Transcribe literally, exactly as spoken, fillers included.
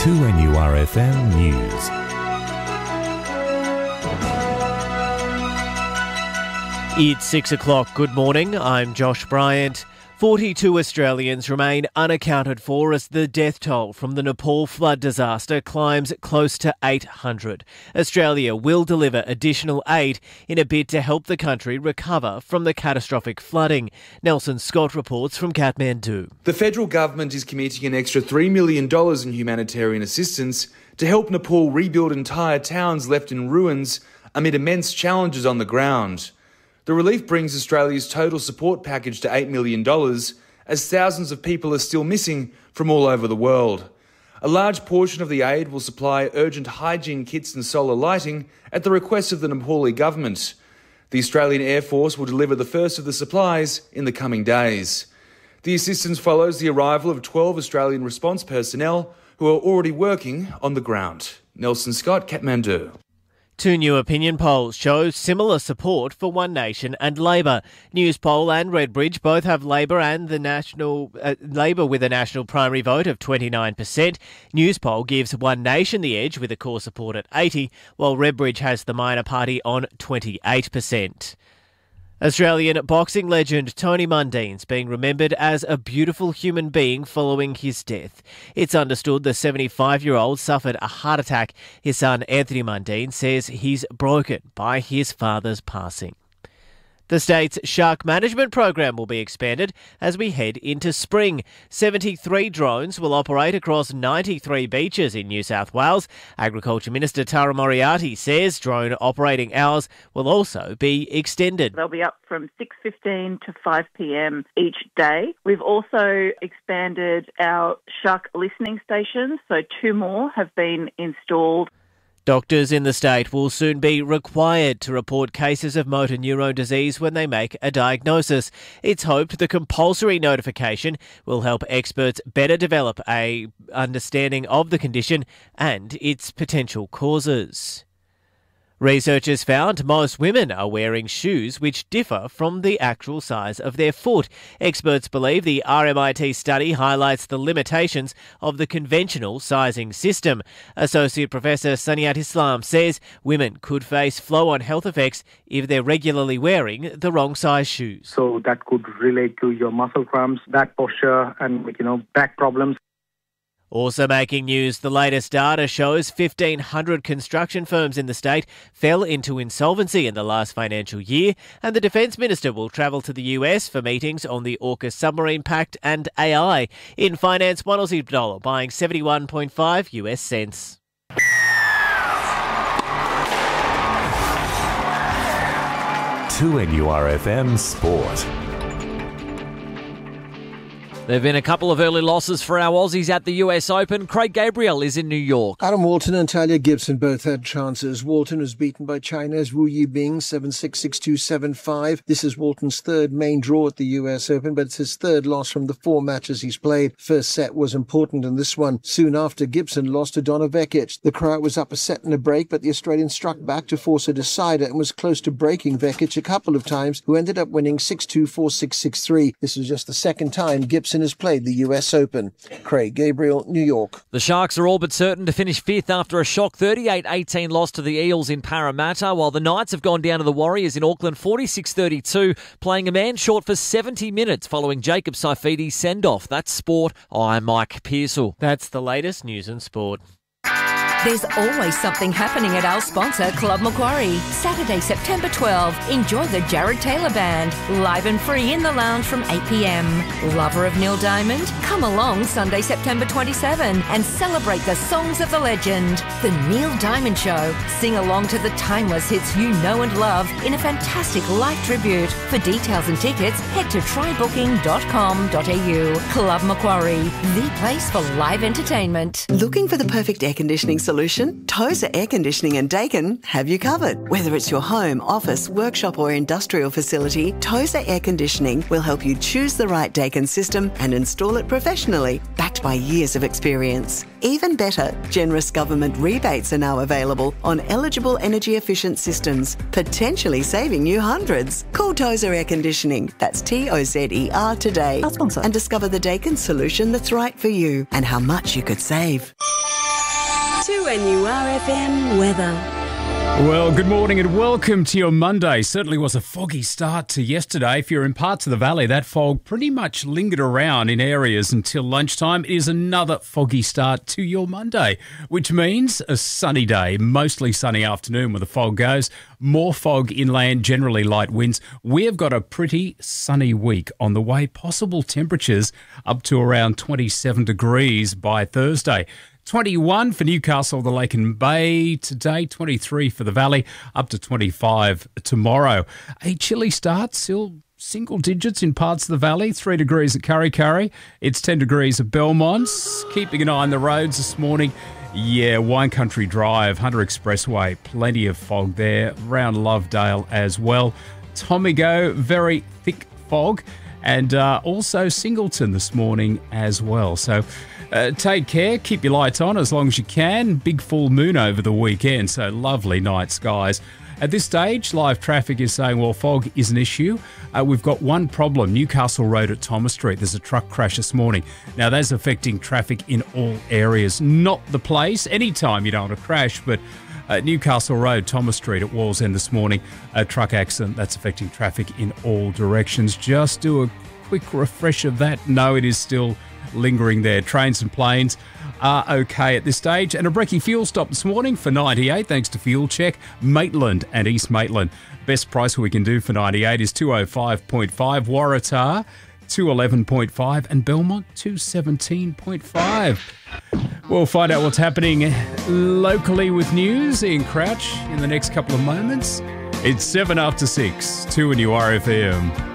two N U R F M News. It's six o'clock. Good morning. I'm Josh Bryant. forty-two Australians remain unaccounted for as the death toll from the Nepal flood disaster climbs close to eight hundred. Australia will deliver additional aid in a bid to help the country recover from the catastrophic flooding. Nelson Scott reports from Kathmandu. The federal government is committing an extra three million dollars in humanitarian assistance to help Nepal rebuild entire towns left in ruins amid immense challenges on the ground. The relief brings Australia's total support package to eight million dollars, as thousands of people are still missing from all over the world. A large portion of the aid will supply urgent hygiene kits and solar lighting at the request of the Nepali government. The Australian Air Force will deliver the first of the supplies in the coming days. The assistance follows the arrival of twelve Australian response personnel who are already working on the ground. Nelson Scott, Kathmandu. Two new opinion polls show similar support for One Nation and Labor. Newspoll and Redbridge both have Labor and the national uh, Labor with a national primary vote of twenty-nine percent. Newspoll gives One Nation the edge with a core support at eighty, while Redbridge has the minor party on twenty-eight percent. Australian boxing legend Tony Mundine's being remembered as a beautiful human being following his death. It's understood the seventy-five-year-old suffered a heart attack. His son Anthony Mundine says he's broken by his father's passing. The state's shark management program will be expanded as we head into spring. seventy-three drones will operate across ninety-three beaches in New South Wales. Agriculture Minister Tara Moriarty says drone operating hours will also be extended. They'll be up from six fifteen to five p.m. each day. We've also expanded our shark listening stations, so two more have been installed. Doctors in the state will soon be required to report cases of motor neurone disease when they make a diagnosis. It's hoped the compulsory notification will help experts better develop a understanding of the condition and its potential causes. Researchers found most women are wearing shoes which differ from the actual size of their foot. Experts believe the R M I T study highlights the limitations of the conventional sizing system. Associate Professor Saniat Islam says women could face flow-on health effects if they're regularly wearing the wrong size shoes. So that could relate to your muscle cramps, back posture and, you know, back problems. Also making news, the latest data shows fifteen hundred construction firms in the state fell into insolvency in the last financial year, and the Defence Minister will travel to the U S for meetings on the AUKUS submarine pact and A I. In finance, one Aussie dollar buying seventy-one point five U S cents. two N U R F M Sport. There have been a couple of early losses for our Aussies at the U S Open. Craig Gabriel is in New York. Adam Walton and Talia Gibson both had chances. Walton was beaten by China's Wu Yibing seven six, six two, seven five. This is Walton's third main draw at the U S Open, but it's his third loss from the four matches he's played. First set was important in this one. Soon after, Gibson lost to Donna Vekic. The Croat was up a set and a break, but the Australian struck back to force a decider and was close to breaking Vekic a couple of times, who ended up winning six two, four six, six three. This was just the second time Gibson has played the U S Open. Craig Gabriel, New York. The Sharks are all but certain to finish fifth after a shock thirty-eight eighteen loss to the Eels in Parramatta, while the Knights have gone down to the Warriors in Auckland forty-six thirty-two, playing a man short for seventy minutes following Jacob Saifidi's send-off. That's sport. I'm Mike Pearsall. That's the latest news in sport. There's always something happening at our sponsor, Club Macquarie. Saturday, September twelfth, enjoy the Jared Taylor Band, live and free in the lounge from eight p.m. Lover of Neil Diamond? Come along Sunday, September twenty-seventh and celebrate the songs of the legend. The Neil Diamond Show. Sing along to the timeless hits you know and love in a fantastic live tribute. For details and tickets, head to try booking dot com dot a u. Club Macquarie, the place for live entertainment. Looking for the perfect air conditioning solution? Tozer Air Conditioning and Dakin have you covered. Whether it's your home, office, workshop or industrial facility, Tozer Air Conditioning will help you choose the right Dakin system and install it professionally, backed by years of experience. Even better, generous government rebates are now available on eligible energy efficient systems, potentially saving you hundreds. Call Tozer Air Conditioning, that's T O Z E R today, our sponsor, and discover the Dakin solution that's right for you and how much you could save. two N U R F M weather. Well, good morning and welcome to your Monday. Certainly was a foggy start to yesterday. If you're in parts of the valley, that fog pretty much lingered around in areas until lunchtime. It is another foggy start to your Monday, which means a sunny day, mostly sunny afternoon where the fog goes. More fog inland, generally light winds. We have got a pretty sunny week on the way. Possible temperatures up to around twenty-seven degrees by Thursday. twenty-one for Newcastle, the Lake and Bay today, twenty-three for the Valley, up to twenty-five tomorrow. A chilly start, still single digits in parts of the Valley, three degrees at Kurri Kurri. It's ten degrees at Belmont. Keeping an eye on the roads this morning. Yeah, Wine Country Drive, Hunter Expressway, plenty of fog there. Around Lovedale as well. Tomigo, very thick fog. And uh, also Singleton this morning as well. So uh, take care, keep your lights on as long as you can. Big full moon over the weekend, so lovely night skies. At this stage, live traffic is saying, well, fog is an issue. Uh, we've got one problem, Newcastle Road at Thomas Street. There's a truck crash this morning. Now, that's affecting traffic in all areas. Not the place, anytime you don't want to crash, but uh, Newcastle Road, Thomas Street at Wallsend this morning, a truck accident that's affecting traffic in all directions. Just do a quick refresh of that. No, it is still lingering there. Trains and planes are okay at this stage. And a brekkie fuel stop this morning for ninety-eight, thanks to Fuel Check. Maitland and East Maitland. Best price we can do for ninety-eight is two oh five point five. Waratah, two eleven point five. And Belmont, two seventeen point five. We'll find out what's happening locally with news. Ian Crouch in the next couple of moments. It's seven after six, two N U R F M.